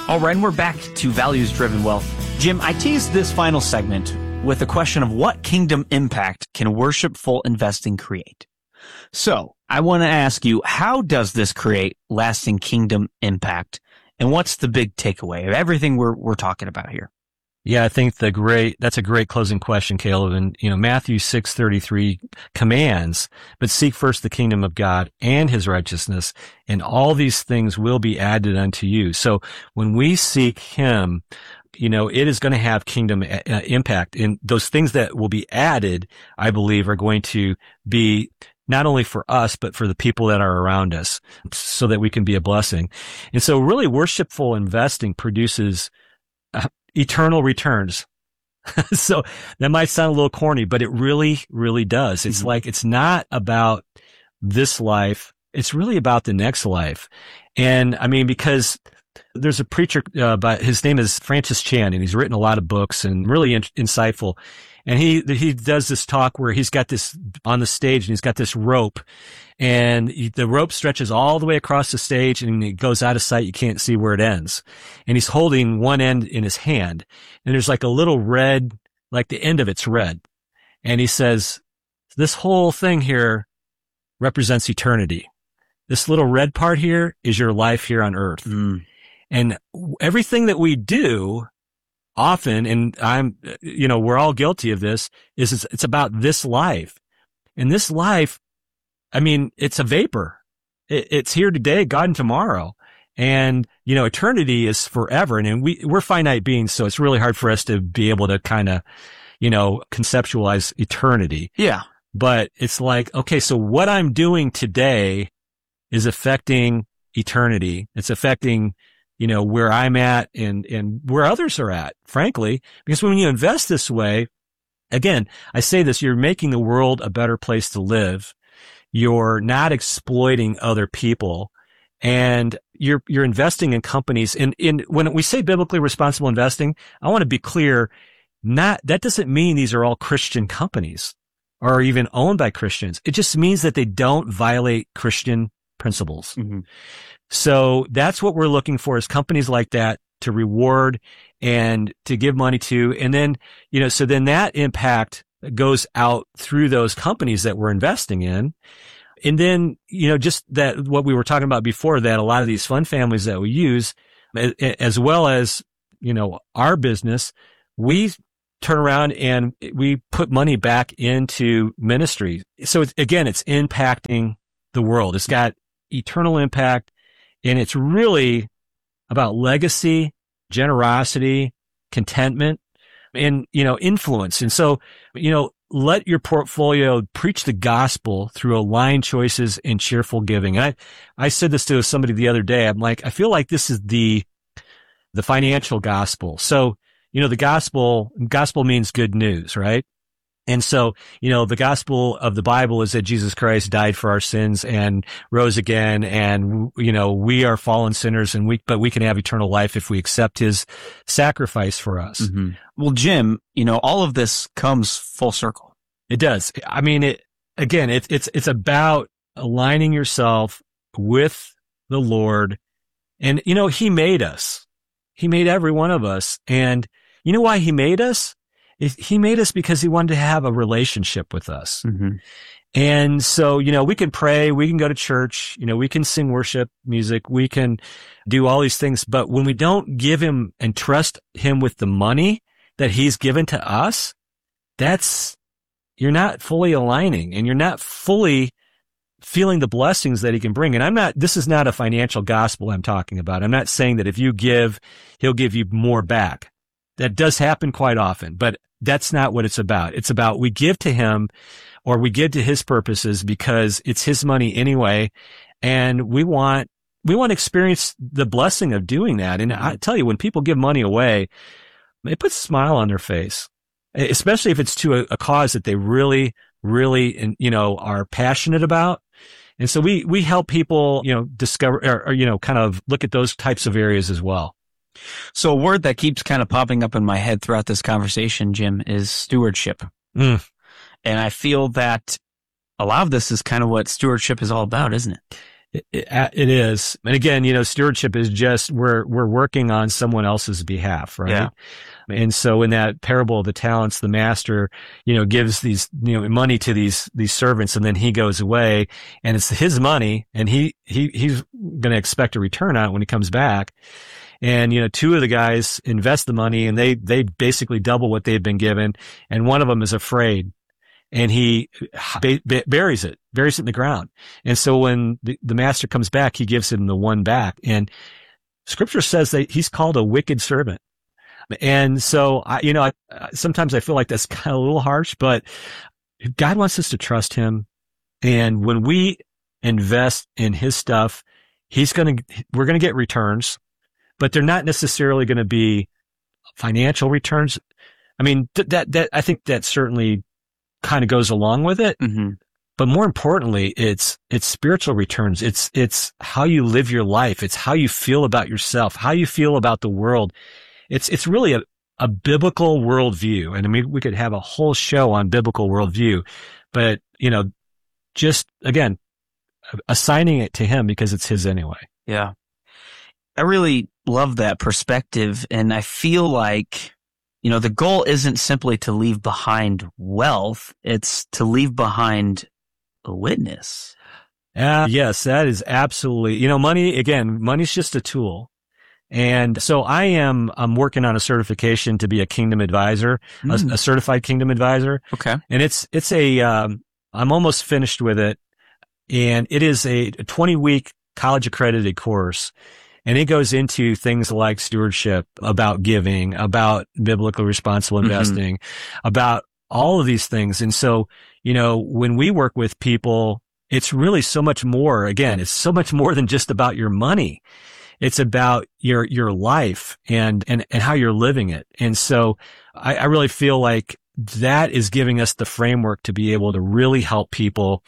All right, and we're back to values-driven wealth. Jim, I teased this final segment with the question of what kingdom impact can worshipful investing create? So I want to ask you, how does this create lasting kingdom impact? And what's the big takeaway of everything we're talking about here? Yeah, I think that's a great closing question, Caleb. And, Matthew 6:33 commands, but seek first the kingdom of God and his righteousness, and all these things will be added unto you. So when we seek him, it is going to have kingdom impact. And those things that will be added, I believe, are going to be not only for us, but for the people that are around us so that we can be a blessing. And so really worshipful investing produces eternal returns. So that might sound a little corny, but it really, really does. It's like, it's not about this life. It's really about the next life. And I mean, because there's a preacher, his name is Francis Chan, and he's written a lot of books and really insightful. And he does this talk where he's got this on the stage and he's got this rope, and the rope stretches all the way across the stage and it goes out of sight. You can't see where it ends. And he's holding one end in his hand, and there's like a little red, like the end of it's red. And he says, this whole thing here represents eternity. This little red part here is your life here on earth. And everything that we do often, and we're all guilty of this, is it's about this life. And this life, I mean, it's a vapor. It's here today, gone tomorrow. And, eternity is forever. And we're finite beings, so it's really hard for us to be able to kind of, conceptualize eternity. Yeah. But it's like, okay, so what I'm doing today is affecting eternity. It's affecting where I'm at and where others are at, frankly, because when you invest this way, again, I say this, you're making the world a better place to live. You're not exploiting other people, and you're investing in companies. And when we say biblically responsible investing, I want to be clear, that doesn't mean these are all Christian companies or even owned by Christians. It just means that they don't violate Christian principles. Mm-hmm. So that's what we're looking for, is companies like that to reward and to give money to. And then, so then that impact goes out through those companies that we're investing in. And then, just that what we were talking about before, that a lot of these fund families that we use, as well as, our business, we turn around and we put money back into ministry. So it's impacting the world. It's got eternal impact. And it's really about legacy, generosity, contentment, and, influence. And so, let your portfolio preach the gospel through aligned choices and cheerful giving. And I said this to somebody the other day. I'm like, I feel like this is the financial gospel. So, the gospel means good news, right? And so, the gospel of the Bible is that Jesus Christ died for our sins and rose again. And, we are fallen sinners, but we can have eternal life if we accept his sacrifice for us. Mm-hmm. Well, Jim, all of this comes full circle. It does. I mean, it's about aligning yourself with the Lord. And, he made us. He made every one of us. And you know why he made us? He made us because he wanted to have a relationship with us. Mm-hmm. And so, we can pray, we can go to church, we can sing worship music, we can do all these things. But when we don't give him and trust him with the money that he's given to us, you're not fully aligning, and you're not fully feeling the blessings that he can bring. And this is not a financial gospel I'm talking about. I'm not saying that if you give, he'll give you more back. That does happen quite often, but that's not what it's about. It's about we give to him, or we give to his purposes because it's his money anyway. And we want to experience the blessing of doing that. And I tell you, when people give money away, it puts a smile on their face, especially if it's to a cause that they really, really, are passionate about. And so we help people, discover or kind of look at those types of areas as well. So a word that keeps kind of popping up in my head throughout this conversation, Jim, is stewardship. And I feel that a lot of this is kind of what stewardship is all about, isn't it? It is. And again, stewardship is just, we're working on someone else's behalf, right? Yeah. And so in that parable of the talents, the master, gives these, money to these servants, and then he goes away, and it's his money, and he's going to expect a return on it when he comes back. And, two of the guys invest the money, and they basically double what they've been given. And one of them is afraid, and he buries it in the ground. And so when the master comes back, he gives him the one back. And scripture says that he's called a wicked servant. And so, sometimes I feel like that's kind of a little harsh, but God wants us to trust him. And when we invest in his stuff, we're going to get returns, but they're not necessarily going to be financial returns. I mean, I think that certainly kind of goes along with it. Mm-hmm. But more importantly, it's spiritual returns. It's how you live your life. It's how you feel about yourself, how you feel about the world. It's really a biblical worldview. And I mean, we could have a whole show on biblical worldview, but, just again, assigning it to him because it's his anyway. Yeah. I really love that perspective. And I feel like, the goal isn't simply to leave behind wealth. It's to leave behind a witness. Yes, that is absolutely, money's just a tool. And so I'm working on a certification to be a kingdom advisor, a certified kingdom advisor. Okay. And I'm almost finished with it. And it is a 20-week college accredited course. And it goes into things like stewardship, about giving, about biblical responsible investing, about all of these things. And so, when we work with people, it's really so much more. Again, it's so much more than just about your money. It's about your life and how you're living it. And so I really feel like that is giving us the framework to be able to really help people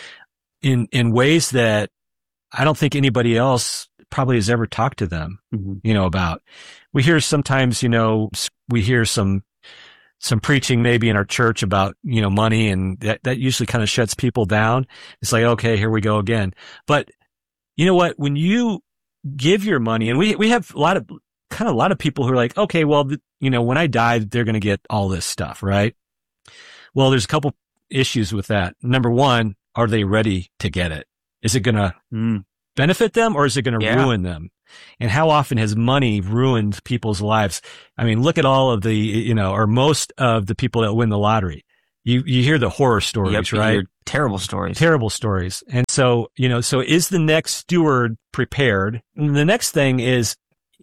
in ways that I don't think anybody else probably has ever talked to them, about. We hear sometimes, we hear some preaching maybe in our church about, money, and that usually kind of shuts people down. It's like, okay, here we go again. But you know what? When you give your money, and we have a lot of people who are like, okay, well, when I die, they're going to get all this stuff, right? Well, there's a couple issues with that. Number one, are they ready to get it? Is it going to benefit them, or is it going to ruin them? And how often has money ruined people's lives? I mean, look at all of the, or most of the people that win the lottery. You hear the horror stories, right? Terrible stories. Terrible stories. And so, so is the next steward prepared? And the next thing is,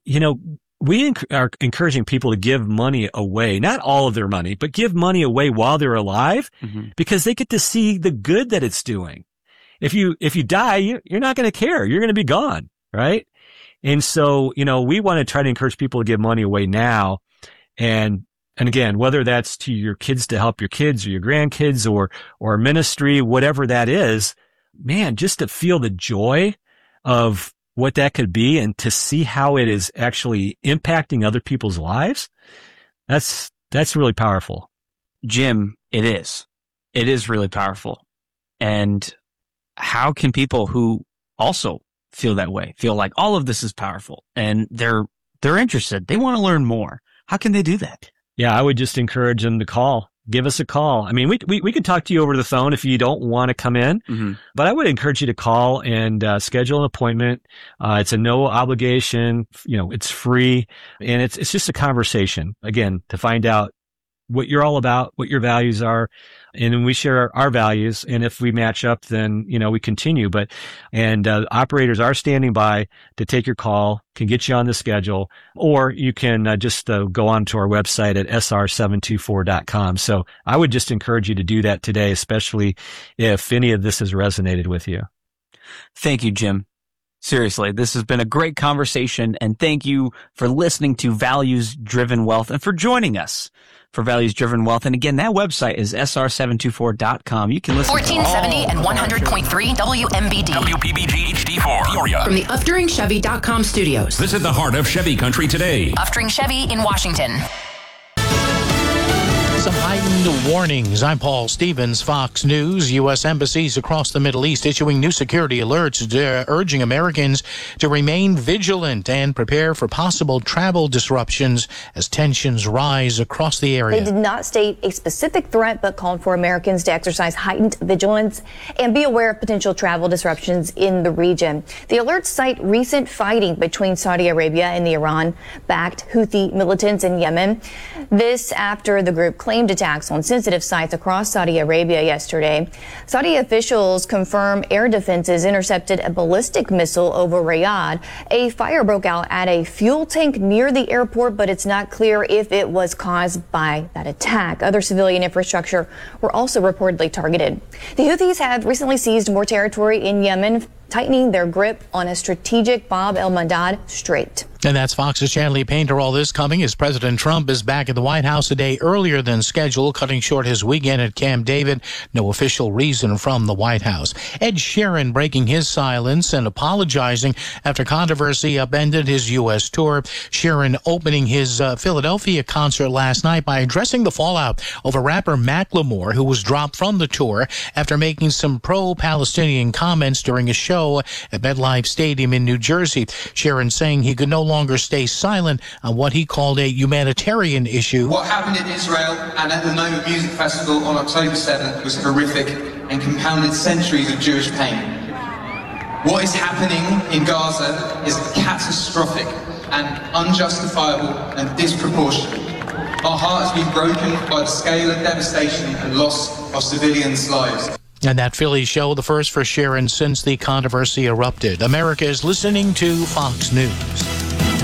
we are encouraging people to give money away, not all of their money, but give money away while they're alive, because they get to see the good that it's doing. If you die, you're not going to care. You're going to be gone, right? And so, we want to try to encourage people to give money away now. And again, whether that's to your kids to help your kids or your grandkids or ministry, whatever that is, man, just to feel the joy of what that could be and to see how it is actually impacting other people's lives. That's really powerful. Jim, it is. It is really powerful. And how can people who also feel that way, feel like all of this is powerful and they're interested, they want to learn more, how can they do that? Yeah, I would just encourage them to call. Give us a call. I mean, we could talk to you over the phone if you don't want to come in, but I would encourage you to call and schedule an appointment. It's a no obligation, it's free, and it's just a conversation, again, to find out what you're all about, what your values are. And then we share our values. And if we match up, then, we continue. And operators are standing by to take your call, can get you on the schedule, or you can just go on to our website at sr724.com. So I would just encourage you to do that today, especially if any of this has resonated with you. Thank you, Jim. Seriously, this has been a great conversation, and thank you for listening to Values Driven Wealth and for joining us for Values Driven Wealth. And again, that website is sr724.com. You can listen 1470 and 100.3 WMBD. WPBG HD4, Peoria. From the UfDuringChevy.com studios. This is the heart of Chevy Country today. Ufdring Chevy in Washington. Some heightened warnings. I'm Paul Stevens, Fox News. U.S. embassies across the Middle East issuing new security alerts urging Americans to remain vigilant and prepare for possible travel disruptions as tensions rise across the area. They did not state a specific threat, but called for Americans to exercise heightened vigilance and be aware of potential travel disruptions in the region. The alerts cite recent fighting between Saudi Arabia and the Iran-backed Houthi militants in Yemen. This after the group claimed attacks on sensitive sites across Saudi Arabia yesterday. Saudi officials confirm air defenses intercepted a ballistic missile over Riyadh. A fire broke out at a fuel tank near the airport, but it's not clear if it was caused by that attack. Other civilian infrastructure were also reportedly targeted. The Houthis have recently seized more territory in Yemen, tightening their grip on a strategic Bab el-Mandab Strait. And that's Fox's Chanley Painter. All this coming as President Trump is back at the White House a day earlier than scheduled, cutting short his weekend at Camp David. No official reason from the White House. Ed Sheeran breaking his silence and apologizing after controversy upended his U.S. tour. Sheeran opening his Philadelphia concert last night by addressing the fallout over rapper Macklemore, who was dropped from the tour after making some pro-Palestinian comments during a show at MetLife Stadium in New Jersey. Sheeran saying he could no longer stay silent on what he called a humanitarian issue. What happened in Israel and at the Noma Music Festival on October 7th was horrific and compounded centuries of Jewish pain. What is happening in Gaza is catastrophic and unjustifiable and disproportionate. Our heart has been broken by the scale of devastation and loss of civilians' lives. And that Philly show, the first for Sheeran since the controversy erupted. America is listening to Fox News.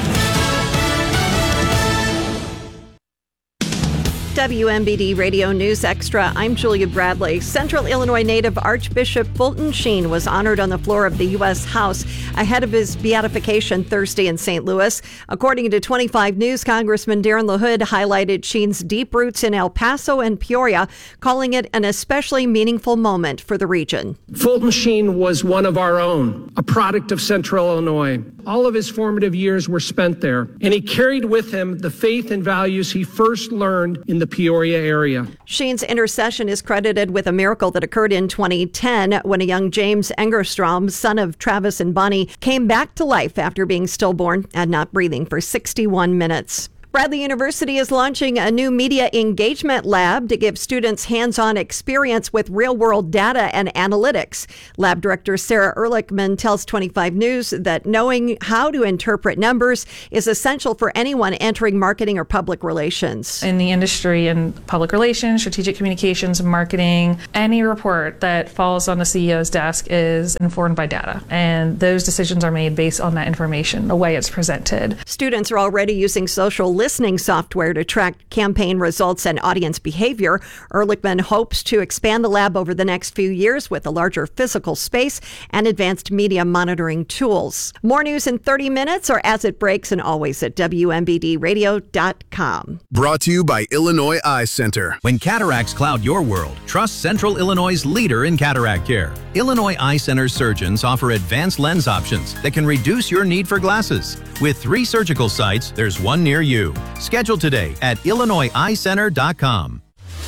WMBD Radio News Extra. I'm Julia Bradley. Central Illinois native Archbishop Fulton Sheen was honored on the floor of the U.S. House ahead of his beatification Thursday in St. Louis. According to 25 News, Congressman Darren LaHood highlighted Sheen's deep roots in El Paso and Peoria, calling it an especially meaningful moment for the region. Fulton Sheen was one of our own, a product of Central Illinois. All of his formative years were spent there, and he carried with him the faith and values he first learned in the Peoria area. Sheen's intercession is credited with a miracle that occurred in 2010 when a young James Engerstrom, son of Travis and Bonnie, came back to life after being stillborn and not breathing for 61 minutes. Bradley University is launching a new media engagement lab to give students hands-on experience with real-world data and analytics. Lab director Sarah Ehrlichman tells 25 News that knowing how to interpret numbers is essential for anyone entering marketing or public relations. In the industry in public relations, strategic communications, marketing, any report that falls on the CEO's desk is informed by data. And those decisions are made based on that information, the way it's presented. Students are already using social listening software to track campaign results and audience behavior. Ehrlichman hopes to expand the lab over the next few years with a larger physical space and advanced media monitoring tools. More news in 30 minutes or as it breaks and always at WMBDradio.com. Brought to you by Illinois Eye Center. When cataracts cloud your world, trust Central Illinois' leader in cataract care. Illinois Eye Center surgeons offer advanced lens options that can reduce your need for glasses. With 3 surgical sites, there's one near you. Schedule today at IllinoisEyeCenter.com.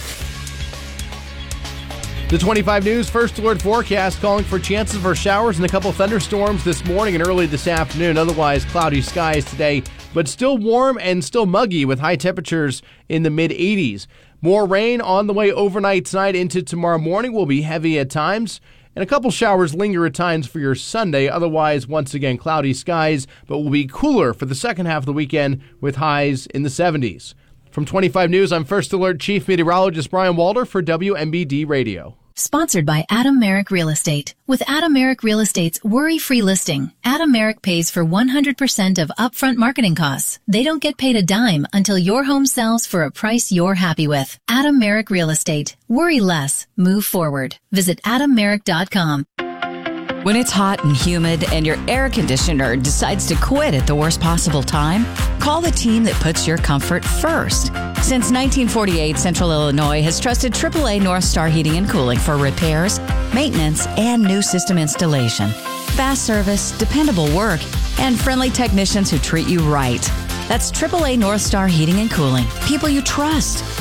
The 25 News First Alert forecast calling for chances for showers and a couple thunderstorms this morning and early this afternoon. Otherwise, cloudy skies today, but still warm and still muggy with high temperatures in the mid-80s. More rain on the way overnight tonight into tomorrow morning will be heavy at times. And a couple showers linger at times for your Sunday. Otherwise, once again, cloudy skies, but will be cooler for the second half of the weekend with highs in the 70s. From 25 News, I'm First Alert Chief Meteorologist Brian Walter for WMBD Radio. Sponsored by Adam Merrick Real Estate. With Adam Merrick Real Estate's worry-free listing, Adam Merrick pays for 100% of upfront marketing costs. They don't get paid a dime until your home sells for a price you're happy with. Adam Merrick Real Estate. Worry less. Move forward. Visit AdamMerrick.com. When it's hot and humid and your air conditioner decides to quit at the worst possible time, call the team that puts your comfort first. Since 1948, Central Illinois has trusted AAA North Star Heating and Cooling for repairs, maintenance, and new system installation. Fast service, dependable work, and friendly technicians who treat you right. That's AAA North Star Heating and Cooling. People you trust.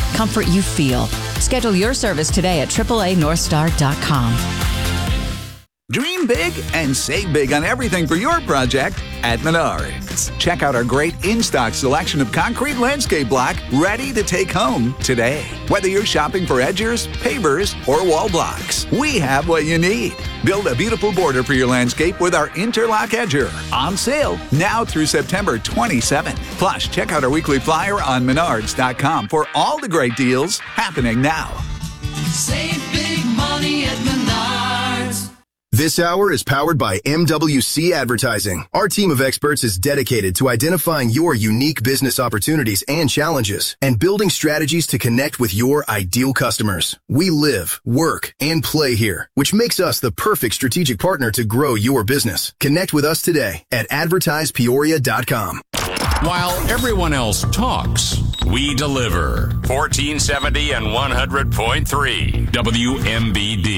comfort you feel. Schedule your service today at AAANorthstar.com. Dream big and save big on everything for your project at Menards. Check out our great in-stock selection of concrete landscape block ready to take home today. Whether you're shopping for edgers, pavers, or wall blocks, we have what you need. Build a beautiful border for your landscape with our Interlock Edger. On sale now through September 27th. Plus, check out our weekly flyer on Menards.com for all the great deals happening now. Save big money at Menards. This hour is powered by MWC Advertising. Our team of experts is dedicated to identifying your unique business opportunities and challenges and building strategies to connect with your ideal customers. We live, work, and play here, which makes us the perfect strategic partner to grow your business. Connect with us today at advertisepeoria.com. While everyone else talks, we deliver. 1470 and 100.3 WMBD.